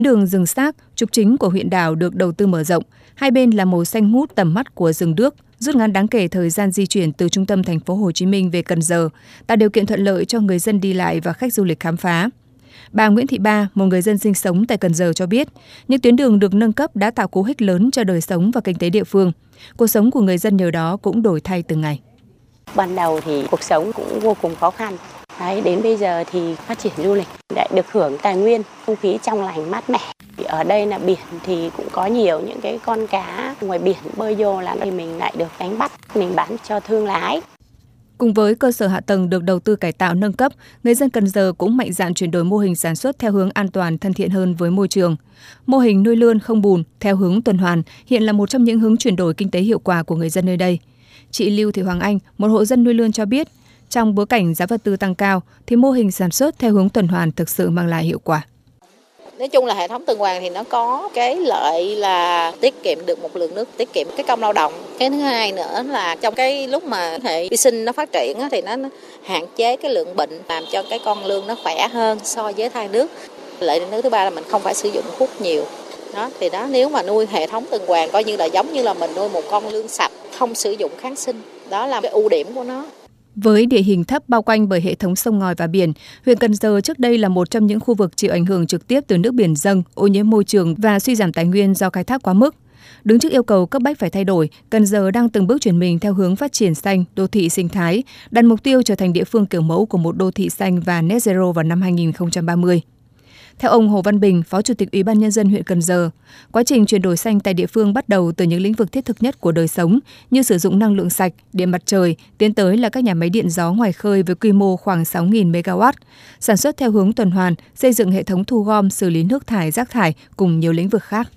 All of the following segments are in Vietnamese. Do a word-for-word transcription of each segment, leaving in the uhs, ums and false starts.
Đường rừng xác, trục chính của huyện đảo được đầu tư mở rộng, hai bên là màu xanh ngút tầm mắt của rừng đước, rút ngắn đáng kể thời gian di chuyển từ trung tâm thành phố Hồ Chí Minh về Cần Giờ, tạo điều kiện thuận lợi cho người dân đi lại và khách du lịch khám phá. Bà Nguyễn Thị Ba, một người dân sinh sống tại Cần Giờ cho biết, những tuyến đường được nâng cấp đã tạo cú hích lớn cho đời sống và kinh tế địa phương. Cuộc sống của người dân nhờ đó cũng đổi thay từng ngày. Ban đầu thì cuộc sống cũng vô cùng khó khăn. Đấy, đến bây giờ thì phát triển du lịch, lại được hưởng tài nguyên, không khí trong lành mát mẻ. Ở đây là biển thì cũng có nhiều những cái con cá ngoài biển bơi vô là thì mình lại được đánh bắt, mình bán cho thương lái. Cùng với cơ sở hạ tầng được đầu tư cải tạo nâng cấp, người dân Cần Giờ cũng mạnh dạn chuyển đổi mô hình sản xuất theo hướng an toàn, thân thiện hơn với môi trường. Mô hình nuôi lươn không bùn theo hướng tuần hoàn hiện là một trong những hướng chuyển đổi kinh tế hiệu quả của người dân nơi đây. Chị Lưu Thị Hoàng Anh, một hộ dân nuôi lươn cho biết, trong bối cảnh giá vật tư tăng cao thì mô hình sản xuất theo hướng tuần hoàn thực sự mang lại hiệu quả. Nói chung là hệ thống tuần hoàn thì nó có cái lợi là tiết kiệm được một lượng nước, tiết kiệm cái công lao động. Cái thứ hai nữa là trong cái lúc mà hệ vi sinh nó phát triển thì nó hạn chế cái lượng bệnh, làm cho cái con lươn nó khỏe hơn so với thai nước. Lợi nước thứ ba là mình không phải sử dụng thuốc nhiều. Đó thì đó, nếu mà nuôi hệ thống tuần hoàn coi như là giống như là mình nuôi một con lươn sạch, không sử dụng kháng sinh. Đó là cái ưu điểm của nó. Với địa hình thấp bao quanh bởi hệ thống sông ngòi và biển, huyện Cần Giờ trước đây là một trong những khu vực chịu ảnh hưởng trực tiếp từ nước biển dâng, ô nhiễm môi trường và suy giảm tài nguyên do khai thác quá mức. Đứng trước yêu cầu cấp bách phải thay đổi, Cần Giờ đang từng bước chuyển mình theo hướng phát triển xanh, đô thị sinh thái, đặt mục tiêu trở thành địa phương kiểu mẫu của một đô thị xanh và net zero vào năm hai nghìn không trăm ba mươi. Theo ông Hồ Văn Bình, Phó Chủ tịch Ủy ban Nhân dân huyện Cần Giờ, quá trình chuyển đổi xanh tại địa phương bắt đầu từ những lĩnh vực thiết thực nhất của đời sống như sử dụng năng lượng sạch, điện mặt trời, tiến tới là các nhà máy điện gió ngoài khơi với quy mô khoảng sáu nghìn mê ga oát, sản xuất theo hướng tuần hoàn, xây dựng hệ thống thu gom, xử lý nước thải, rác thải cùng nhiều lĩnh vực khác.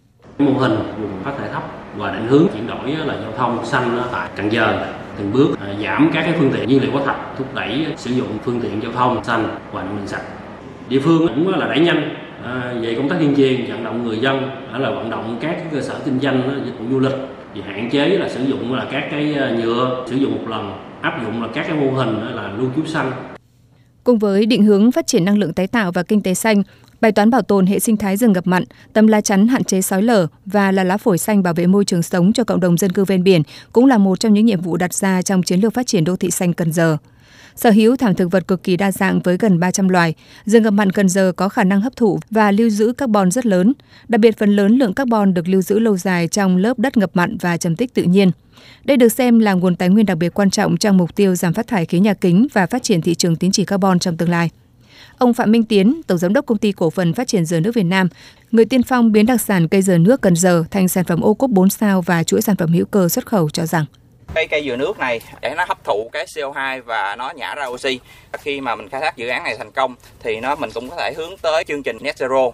Mô hình vùng phát thải thấp và định hướng chuyển đổi là giao thông xanh tại Cần Giờ, từng bước giảm các cái phương tiện nhiên liệu hóa thạch, thúc đẩy sử dụng phương tiện giao thông xanh và năng lượng sạch. Địa phương cũng là đẩy nhanh à, về công tác tuyên truyền, vận động người dân, đó là vận động các cơ sở kinh doanh dịch vụ du lịch, thì hạn chế là sử dụng là các cái nhựa sử dụng một lần, áp dụng là các cái mô hình là lưu trú xanh. Cùng với định hướng phát triển năng lượng tái tạo và kinh tế xanh, bài toán bảo tồn hệ sinh thái rừng ngập mặn, tấm lá chắn hạn chế sói lở và là lá phổi xanh bảo vệ môi trường sống cho cộng đồng dân cư ven biển cũng là một trong những nhiệm vụ đặt ra trong chiến lược phát triển đô thị xanh Cần Giờ. Sở hữu thảm thực vật cực kỳ đa dạng với gần ba trăm loài, rừng ngập mặn Cần Giờ có khả năng hấp thụ và lưu giữ carbon rất lớn. Đặc biệt phần lớn lượng carbon được lưu giữ lâu dài trong lớp đất ngập mặn và trầm tích tự nhiên. Đây được xem là nguồn tài nguyên đặc biệt quan trọng trong mục tiêu giảm phát thải khí nhà kính và phát triển thị trường tín chỉ carbon trong tương lai. Ông Phạm Minh Tiến, Tổng giám đốc Công ty Cổ phần Phát triển dừa nước Việt Nam, người tiên phong biến đặc sản cây dừa nước Cần Giờ thành sản phẩm ô cốp bốn sao và chuỗi sản phẩm hữu cơ xuất khẩu cho rằng Cây cây dừa nước này để nó hấp thụ cái xê o hai và nó nhả ra oxy. Khi mà mình khai thác dự án này thành công thì nó mình cũng có thể hướng tới chương trình net zero.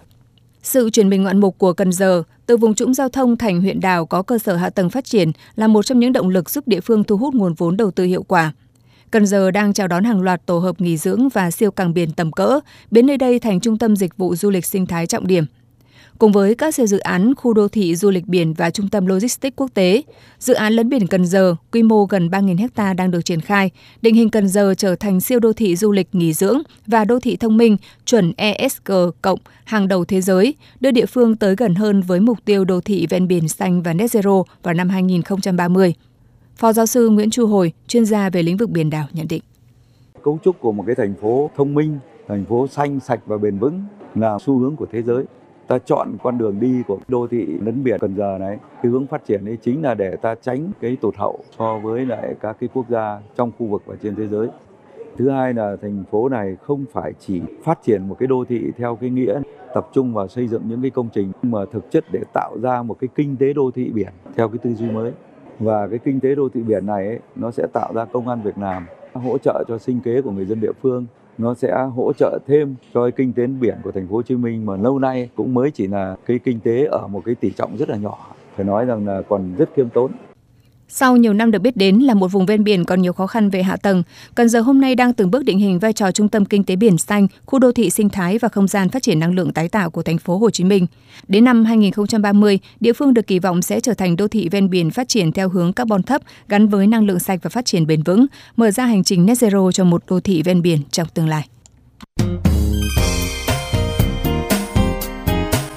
Sự chuyển mình ngoạn mục của Cần Giờ từ vùng trũng giao thông thành huyện đảo có cơ sở hạ tầng phát triển là một trong những động lực giúp địa phương thu hút nguồn vốn đầu tư hiệu quả. Cần Giờ đang chào đón hàng loạt tổ hợp nghỉ dưỡng và siêu cảng biển tầm cỡ, biến nơi đây thành trung tâm dịch vụ du lịch sinh thái trọng điểm. Cùng với các siêu dự án khu đô thị du lịch biển và trung tâm logistics quốc tế, dự án lấn biển Cần Giờ quy mô gần ba nghìn héc ta đang được triển khai, định hình Cần Giờ trở thành siêu đô thị du lịch nghỉ dưỡng và đô thị thông minh chuẩn e ét giê cộng hàng đầu thế giới, đưa địa phương tới gần hơn với mục tiêu đô thị ven biển xanh và net zero vào năm hai nghìn không trăm ba mươi. Phó giáo sư Nguyễn Chu Hồi, chuyên gia về lĩnh vực biển đảo nhận định. Cấu trúc của một cái thành phố thông minh, thành phố xanh, sạch và bền vững là xu hướng của thế giới. Ta chọn con đường đi của đô thị lấn biển Cần Giờ này, cái hướng phát triển ấy chính là để ta tránh cái tụt hậu so với lại các cái quốc gia trong khu vực và trên thế giới. Thứ hai là thành phố này không phải chỉ phát triển một cái đô thị theo cái nghĩa tập trung vào xây dựng những cái công trình, mà thực chất để tạo ra một cái kinh tế đô thị biển theo cái tư duy mới. Và cái kinh tế đô thị biển này ấy, nó sẽ tạo ra công ăn việc làm, hỗ trợ cho sinh kế của người dân địa phương. Nó sẽ hỗ trợ thêm cho cái kinh tế biển của thành phố Hồ Chí Minh mà lâu nay cũng mới chỉ là cái kinh tế ở một cái tỷ trọng rất là nhỏ, phải nói rằng là còn rất khiêm tốn. Sau nhiều năm được biết đến là một vùng ven biển còn nhiều khó khăn về hạ tầng, Cần Giờ hôm nay đang từng bước định hình vai trò trung tâm kinh tế biển xanh, khu đô thị sinh thái và không gian phát triển năng lượng tái tạo của thành phố Hồ Chí Minh. Đến năm hai nghìn không trăm ba mươi, địa phương được kỳ vọng sẽ trở thành đô thị ven biển phát triển theo hướng carbon thấp, gắn với năng lượng sạch và phát triển bền vững, mở ra hành trình net zero cho một đô thị ven biển trong tương lai.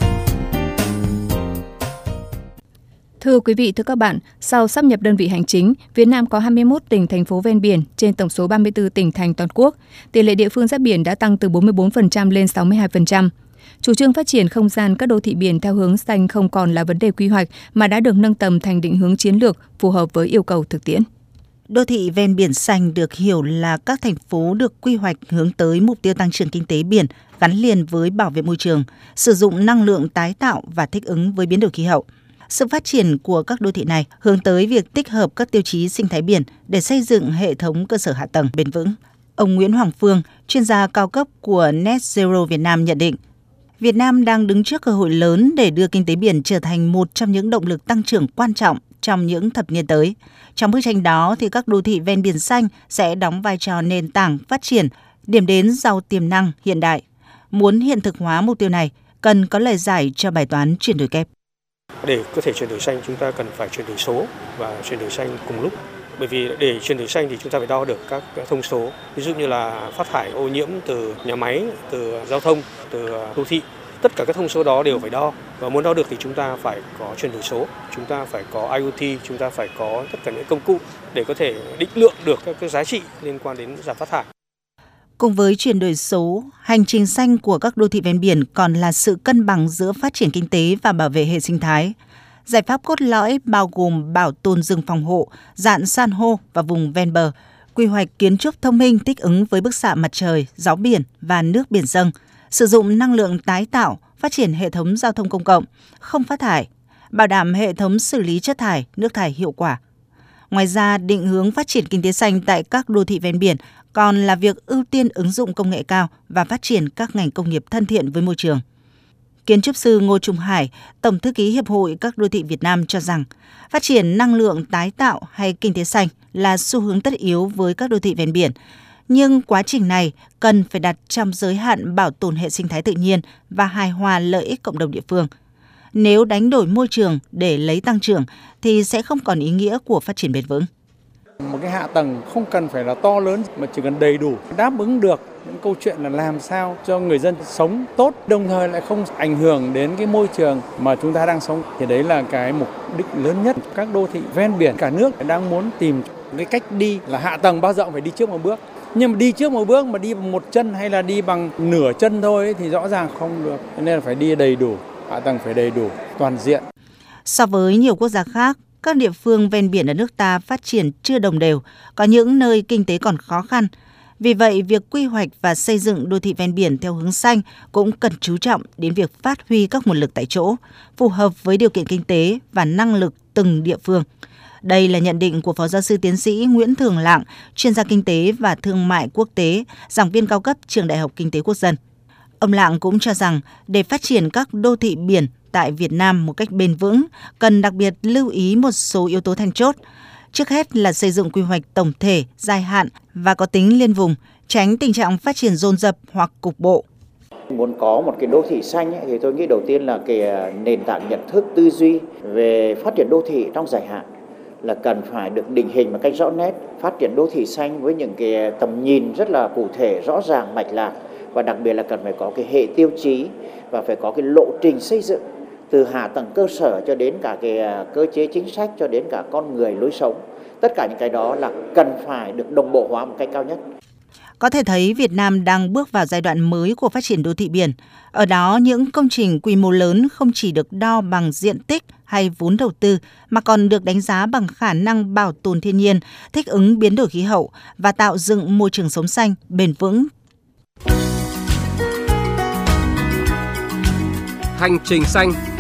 Thưa quý vị, thưa các bạn, sau sáp nhập đơn vị hành chính, Việt Nam có hai mươi mốt tỉnh, thành phố ven biển trên tổng số ba mươi tư tỉnh thành toàn quốc. Tỷ lệ địa phương giáp biển đã tăng từ bốn mươi bốn phần trăm lên sáu mươi hai phần trăm. Chủ trương phát triển không gian các đô thị biển theo hướng xanh không còn là vấn đề quy hoạch mà đã được nâng tầm thành định hướng chiến lược phù hợp với yêu cầu thực tiễn. Đô thị ven biển xanh được hiểu là các thành phố được quy hoạch hướng tới mục tiêu tăng trưởng kinh tế biển gắn liền với bảo vệ môi trường, sử dụng năng lượng tái tạo và thích ứng với biến đổi khí hậu. Sự phát triển của các đô thị này hướng tới việc tích hợp các tiêu chí sinh thái biển để xây dựng hệ thống cơ sở hạ tầng bền vững. Ông Nguyễn Hoàng Phương, chuyên gia cao cấp của Net Zero Việt Nam nhận định, Việt Nam đang đứng trước cơ hội lớn để đưa kinh tế biển trở thành một trong những động lực tăng trưởng quan trọng trong những thập niên tới. Trong bức tranh đó thì các đô thị ven biển xanh sẽ đóng vai trò nền tảng phát triển, điểm đến giàu tiềm năng hiện đại. Muốn hiện thực hóa mục tiêu này, cần có lời giải cho bài toán chuyển đổi kép. Để có thể chuyển đổi xanh, chúng ta cần phải chuyển đổi số và chuyển đổi xanh cùng lúc. Bởi vì để chuyển đổi xanh thì chúng ta phải đo được các thông số, ví dụ như là phát thải ô nhiễm từ nhà máy, từ giao thông, từ đô thị. Tất cả các thông số đó đều phải đo. Và muốn đo được thì chúng ta phải có chuyển đổi số, chúng ta phải có I O T, chúng ta phải có tất cả những công cụ để có thể định lượng được các cái giá trị liên quan đến giảm phát thải. Cùng với chuyển đổi số, hành trình xanh của các đô thị ven biển còn là sự cân bằng giữa phát triển kinh tế và bảo vệ hệ sinh thái. Giải pháp cốt lõi bao gồm bảo tồn rừng phòng hộ, rạn san hô và vùng ven bờ, quy hoạch kiến trúc thông minh thích ứng với bức xạ mặt trời, gió biển và nước biển dâng, sử dụng năng lượng tái tạo, phát triển hệ thống giao thông công cộng, không phát thải, bảo đảm hệ thống xử lý chất thải, nước thải hiệu quả. Ngoài ra, định hướng phát triển kinh tế xanh tại các đô thị ven biển còn là việc ưu tiên ứng dụng công nghệ cao và phát triển các ngành công nghiệp thân thiện với môi trường. Kiến trúc sư Ngô Trung Hải, Tổng thư ký Hiệp hội các đô thị Việt Nam cho rằng, phát triển năng lượng tái tạo hay kinh tế xanh là xu hướng tất yếu với các đô thị ven biển. Nhưng quá trình này cần phải đặt trong giới hạn bảo tồn hệ sinh thái tự nhiên và hài hòa lợi ích cộng đồng địa phương. Nếu đánh đổi môi trường để lấy tăng trưởng thì sẽ không còn ý nghĩa của phát triển bền vững. Một cái hạ tầng không cần phải là to lớn mà chỉ cần đầy đủ đáp ứng được những câu chuyện là làm sao cho người dân sống tốt, đồng thời lại không ảnh hưởng đến cái môi trường mà chúng ta đang sống. Thì đấy là cái mục đích lớn nhất. Các đô thị ven biển cả nước đang muốn tìm cái cách đi là hạ tầng bao rộng phải đi trước một bước. Nhưng mà đi trước một bước mà đi bằng một chân hay là đi bằng nửa chân thôi ấy, thì rõ ràng không được. Nên là phải đi đầy đủ, hạ tầng phải đầy đủ, toàn diện. So với nhiều quốc gia khác, các địa phương ven biển ở nước ta phát triển chưa đồng đều, có những nơi kinh tế còn khó khăn. Vì vậy, việc quy hoạch và xây dựng đô thị ven biển theo hướng xanh cũng cần chú trọng đến việc phát huy các nguồn lực tại chỗ, phù hợp với điều kiện kinh tế và năng lực từng địa phương. Đây là nhận định của Phó Giáo sư Tiến sĩ Nguyễn Thường Lạng, chuyên gia kinh tế và thương mại quốc tế, giảng viên cao cấp Trường Đại học Kinh tế Quốc dân. Ông Lạng cũng cho rằng để phát triển các đô thị biển tại Việt Nam một cách bền vững, cần đặc biệt lưu ý một số yếu tố then chốt. Trước hết là xây dựng quy hoạch tổng thể, dài hạn và có tính liên vùng, tránh tình trạng phát triển dồn dập hoặc cục bộ. Muốn có một cái đô thị xanh ấy, thì tôi nghĩ đầu tiên là cái nền tảng nhận thức tư duy về phát triển đô thị trong dài hạn là cần phải được định hình một cách rõ nét, phát triển đô thị xanh với những cái tầm nhìn rất là cụ thể, rõ ràng, mạch lạc, và đặc biệt là cần phải có cái hệ tiêu chí và phải có cái lộ trình xây dựng từ hạ tầng cơ sở cho đến cả cái cơ chế chính sách cho đến cả con người, lối sống. Tất cả những cái đó là cần phải được đồng bộ hóa một cách cao nhất. Có thể thấy Việt Nam đang bước vào giai đoạn mới của phát triển đô thị biển. Ở đó, những công trình quy mô lớn không chỉ được đo bằng diện tích hay vốn đầu tư, mà còn được đánh giá bằng khả năng bảo tồn thiên nhiên, thích ứng biến đổi khí hậu và tạo dựng môi trường sống xanh, bền vững. Hành trình xanh